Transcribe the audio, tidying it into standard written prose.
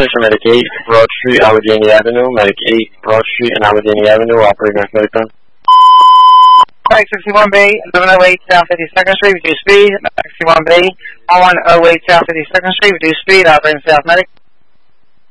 Station Medic 8, Broad Street, Allegheny Avenue. Medic 8, Broad Street and Allegheny Avenue, operator Medic 10. Medic 61B, 1108 South 52nd Street, reduce speed. Medic 61B, 1108 South 52nd Street, reduce speed, operating South Medic.